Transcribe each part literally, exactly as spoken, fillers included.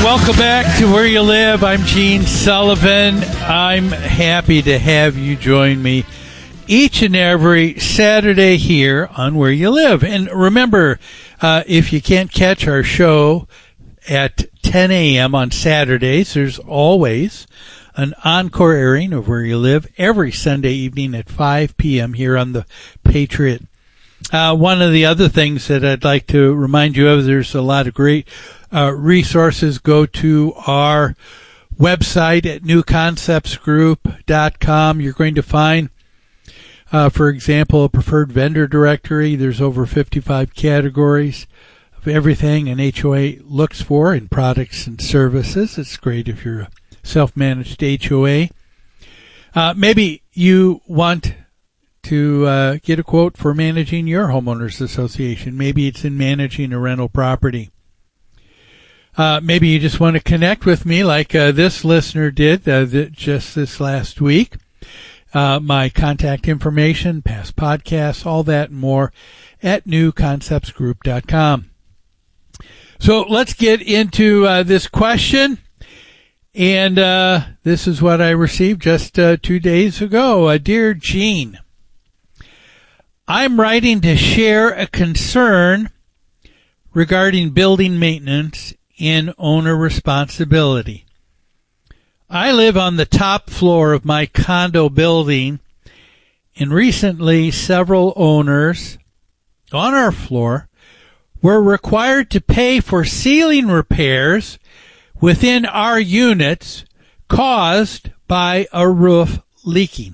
Welcome back to Where You Live. I'm Gene Sullivan. I'm happy to have you join me each and every Saturday here on Where You Live. And remember, uh, if you can't catch our show at ten a.m. on Saturdays, there's always an encore airing of Where You Live every Sunday evening at five p.m. here on the Patriot. Uh, one of the other things that I'd like to remind you of, there's a lot of great uh, resources. Go to our website at new concepts group dot com. You're going to find, uh, for example, a preferred vendor directory. There's over fifty-five categories of everything an H O A looks for in products and services. It's great if you're a self-managed H O A. Uh, maybe you want to uh, get a quote for managing your homeowners association. Maybe it's in managing a rental property. Uh, maybe you just want to connect with me like uh, this listener did uh, th- just this last week. Uh, my contact information, past podcasts, all that and more at new concepts group dot com. So let's get into uh, this question. And uh, this is what I received just uh, two days ago. Uh, Dear Gene, I'm writing to share a concern regarding building maintenance and owner responsibility. I live on the top floor of my condo building, and recently several owners on our floor were required to pay for ceiling repairs within our units caused by a roof leaking.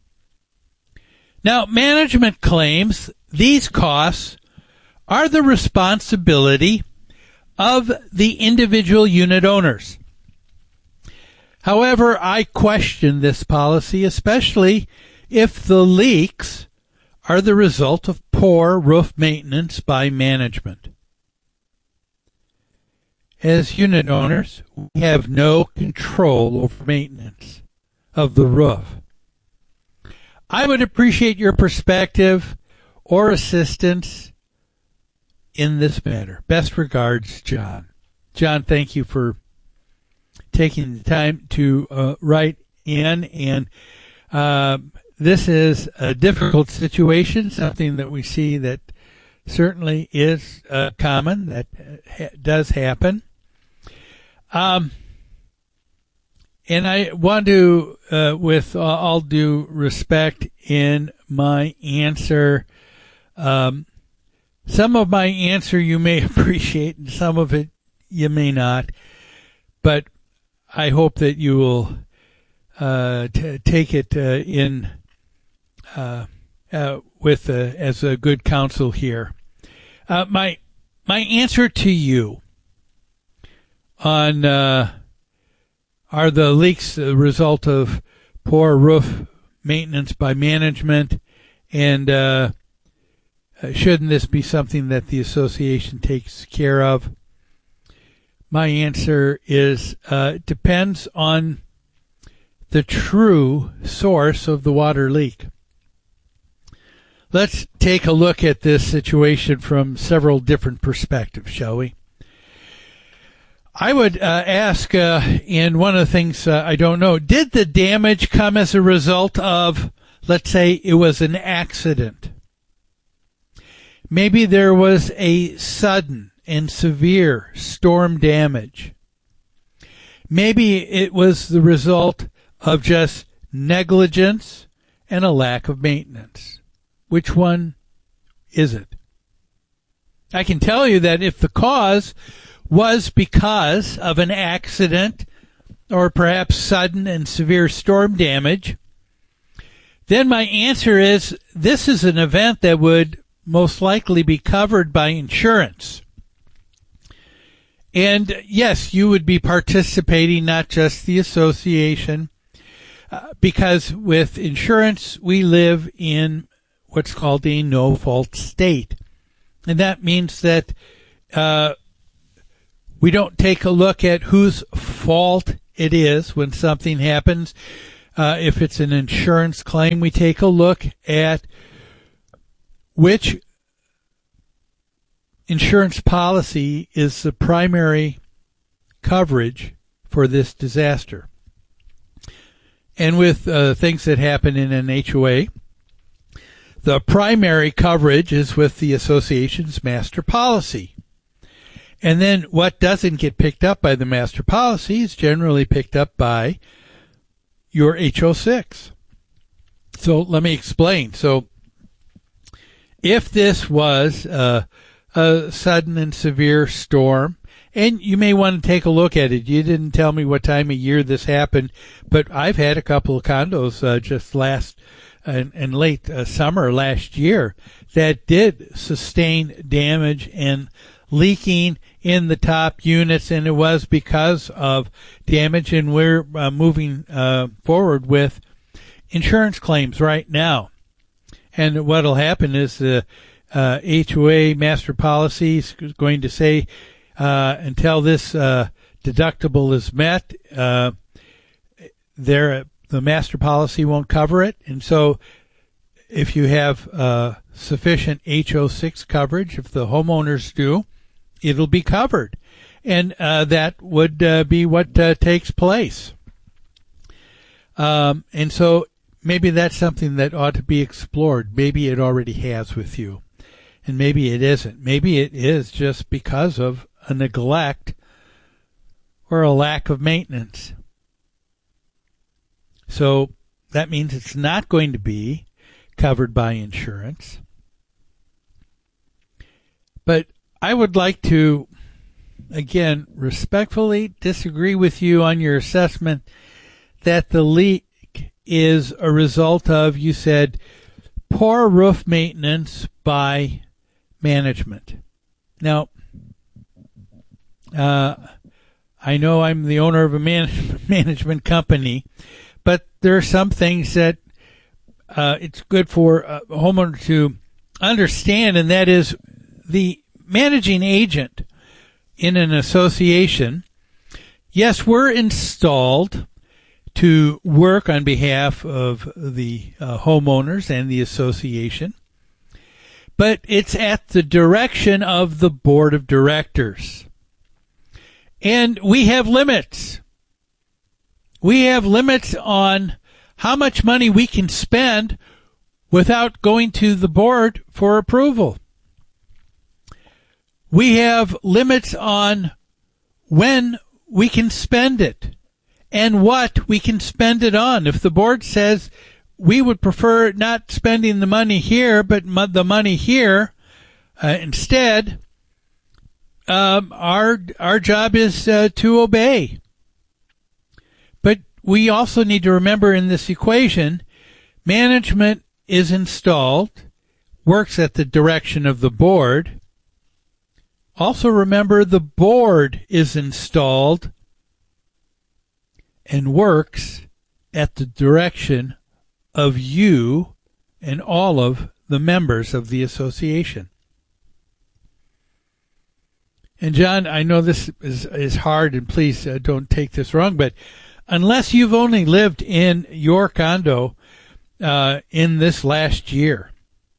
Now, management claims these costs are the responsibility of the individual unit owners. However, I question this policy, especially if the leaks are the result of poor roof maintenance by management. As unit owners, we have no control over maintenance of the roof. I would appreciate your perspective or assistance in this matter. Best regards, John. John, thank you for taking the time to uh, write in. And uh, this is a difficult situation, something that we see that certainly is uh, common, that ha- does happen. Um, and I want to, uh, with all due respect in my answer, um, some of my answer you may appreciate and some of it you may not, but I hope that you will uh, t- take it uh, in uh, uh, with uh, as a good counsel here. Uh, my my answer to you on uh, are the leaks the result of poor roof maintenance by management, and uh, shouldn't this be something that the association takes care of? My answer is uh, depends on the true source of the water leak. Let's take a look at this situation from several different perspectives, shall we? I would uh, ask, uh, and one of the things uh, I don't know, did the damage come as a result of, let's say, it was an accident? Maybe there was a sudden and severe storm damage. Maybe it was the result of just negligence and a lack of maintenance. Which one is it? I can tell you that if the cause was because of an accident or perhaps sudden and severe storm damage, then my answer is this is an event that would most likely be covered by insurance. And yes, you would be participating, not just the association, uh, because with insurance, we live in what's called a no-fault state. And that means that uh, we don't take a look at whose fault it is when something happens. Uh, if it's an insurance claim, we take a look at which insurance policy is the primary coverage for this disaster. And with uh, things that happen in an H O A, the primary coverage is with the association's master policy. And then what doesn't get picked up by the master policy is generally picked up by your H O six. So let me explain. So if this was uh, a sudden and severe storm, and you may want to take a look at it. You didn't tell me what time of year this happened, but I've had a couple of condos uh, just last and, and late uh, summer last year that did sustain damage and leaking in the top units, and it was because of damage, and we're uh, moving uh, forward with insurance claims right now. And what will happen is the uh, H O A master policy is going to say uh, until this uh, deductible is met, uh, there the master policy won't cover it. And so if you have uh, sufficient H O six coverage, if the homeowners do, it'll be covered. And uh, that would uh, be what uh, takes place. Um, and so maybe that's something that ought to be explored. Maybe it already has with you. And maybe it isn't. Maybe it is just because of a neglect or a lack of maintenance. So that means it's not going to be covered by insurance. But I would like to, again, respectfully disagree with you on your assessment that the leak is a result of, you said, poor roof maintenance by management. Now, uh, I know I'm the owner of a man- management company, but there are some things that uh, it's good for a homeowner to understand, and that is the managing agent in an association. Yes, we're installed to work on behalf of the uh, homeowners and the association, but it's at the direction of the board of directors. And we have limits. We have limits on how much money we can spend without going to the board for approval. We have limits on when we can spend it and what we can spend it on. If the board says we would prefer not spending the money here, but mo- the money here uh, instead, um, our our job is uh, to obey. But we also need to remember in this equation, management is installed, works at the direction of the board. Also remember the board is installed and works at the direction of you and all of the members of the association. And John, I know this is, is hard, and please uh, don't take this wrong, but unless you've only lived in your condo uh, in this last year,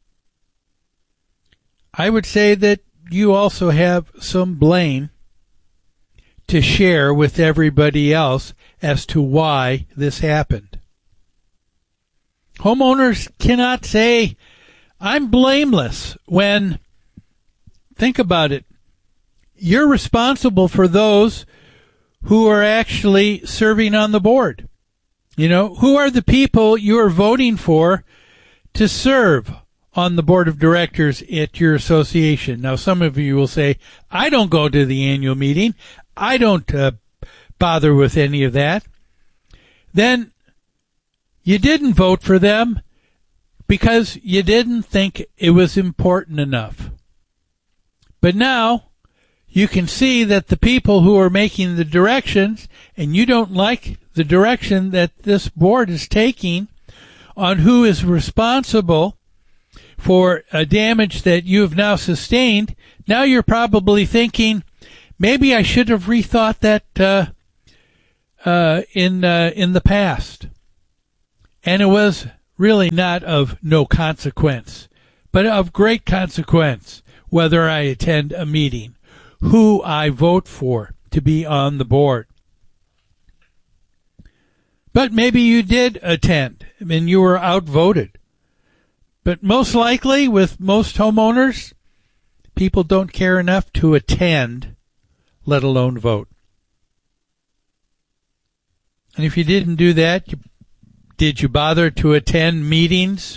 I would say that you also have some blame to share with everybody else as to why this happened. Homeowners cannot say, I'm blameless, when, think about it, you're responsible for those who are actually serving on the board. You know, who are the people you are voting for to serve on the board of directors at your association? Now, some of you will say, I don't go to the annual meeting. I don't uh, bother with any of that. Then you didn't vote for them because you didn't think it was important enough. But now you can see that the people who are making the directions, and you don't like the direction that this board is taking on who is responsible for a damage that you have now sustained, now you're probably thinking, maybe I should have rethought that uh, uh, in uh, in the past. And it was really not of no consequence, but of great consequence whether I attend a meeting, who I vote for, to be on the board. But maybe you did attend and you were outvoted. But most likely, with most homeowners, people don't care enough to attend, let alone vote. And if you didn't do that, you, did you bother to attend meetings?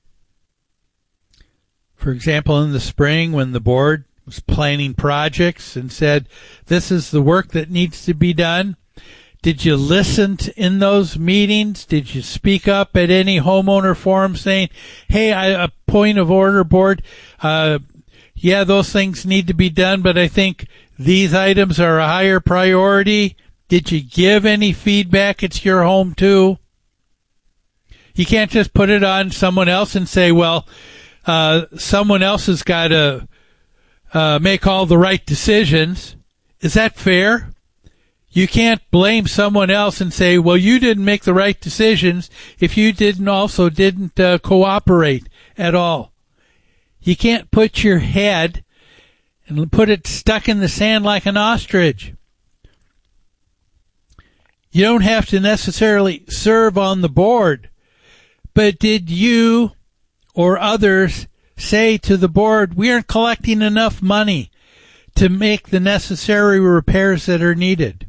For example, in the spring when the board was planning projects and said, this is the work that needs to be done. Did you listen to, in those meetings? Did you speak up at any homeowner forum saying, hey, I, a point of order, board, uh, yeah, those things need to be done, but I think these items are a higher priority. Did you give any feedback? It's your home too. You can't just put it on someone else and say, well, uh, someone else has got to uh, make all the right decisions. Is that fair? You can't blame someone else and say, well, you didn't make the right decisions if you didn't also didn't uh, cooperate at all. You can't put your head and put it stuck in the sand like an ostrich. You don't have to necessarily serve on the board, but did you or others say to the board, we aren't collecting enough money to make the necessary repairs that are needed?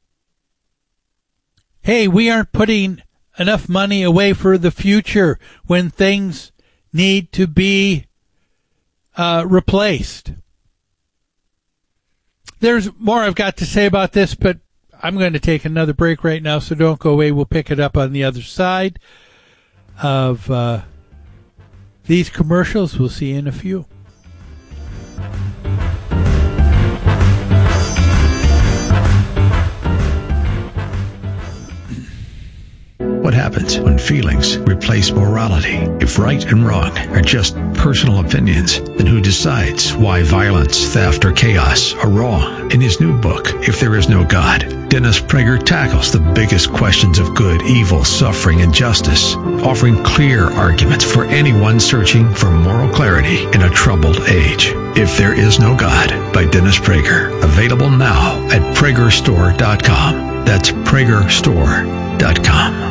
Hey, we aren't putting enough money away for the future when things need to be uh, replaced. There's more I've got to say about this, but I'm going to take another break right now, so don't go away. We'll pick it up on the other side of uh, these commercials. We'll see you in a few. What happens when feelings replace morality? If right and wrong are just personal opinions, then who decides why violence, theft, or chaos are wrong? In his new book, If There Is No God, Dennis Prager tackles the biggest questions of good, evil, suffering, and justice, offering clear arguments for anyone searching for moral clarity in a troubled age. If There Is No God by Dennis Prager. Available now at Prager Store dot com. That's Prager Store dot com.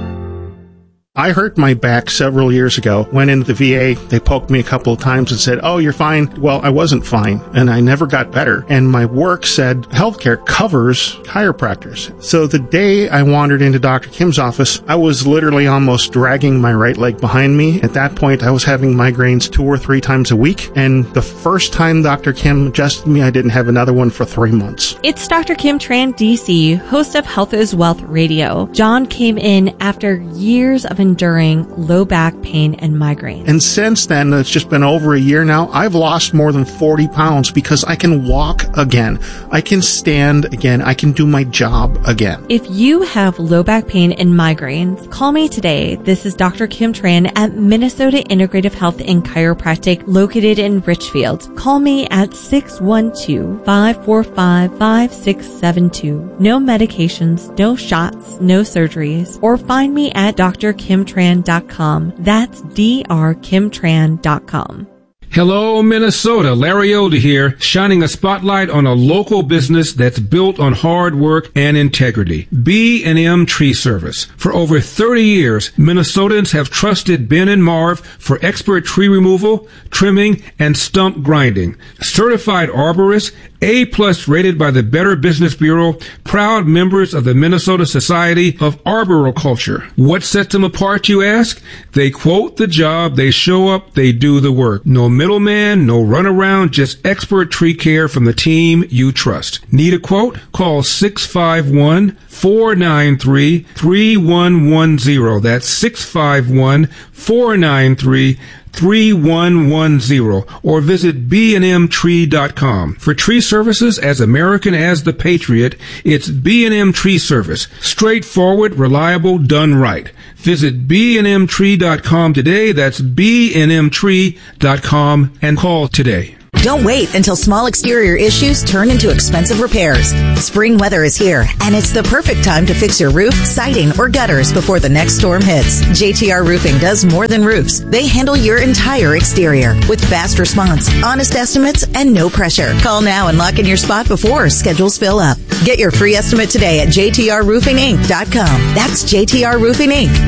I hurt my back several years ago. Went into the V A. They poked me a couple of times and said, oh, you're fine. Well, I wasn't fine, and I never got better. And my work said healthcare covers chiropractors. So the day I wandered into Doctor Kim's office, I was literally almost dragging my right leg behind me. At that point, I was having migraines two or three times a week. And the first time Doctor Kim adjusted me, I didn't have another one for three months. It's Doctor Kim Tran, D C, host of Health is Wealth Radio. John came in after years of enduring low back pain and migraine. And since then, it's just been over a year now, I've lost more than forty pounds because I can walk again. I can stand again. I can do my job again. If you have low back pain and migraines, call me today. This is Doctor Kim Tran at Minnesota Integrative Health and Chiropractic located in Richfield. Call me at six one two, five four five, five six seven two. No medications, no shots, no surgeries. Or find me at D R Kim Tran dot com. That's D R Kim Tran dot com. Hello, Minnesota. Larry Older here, shining a spotlight on a local business that's built on hard work and integrity. B and M Tree Service. For over thirty years, Minnesotans have trusted Ben and Marv for expert tree removal, trimming, and stump grinding. Certified arborists, A-plus rated by the Better Business Bureau, proud members of the Minnesota Society of Arboriculture. What sets them apart, you ask? They quote the job, they show up, they do the work. No middleman, no runaround, just expert tree care from the team you trust. Need a quote? Call six five one, four nine three, three one one zero. That's six five one, four nine three, three one one zero, or visit B and M tree dot com. For tree services as American as the Patriot, it's B and M Tree Service. Straightforward, reliable, done right. Visit B and M tree dot com today. That's B and M tree dot com and call today. Don't wait until small exterior issues turn into expensive repairs. Spring weather is here, and it's the perfect time to fix your roof, siding, or gutters before the next storm hits. J T R Roofing does more than roofs. They handle your entire exterior with fast response, honest estimates, and no pressure. Call now and lock in your spot before schedules fill up. Get your free estimate today at J T R roofing inc dot com. That's J T R roofing inc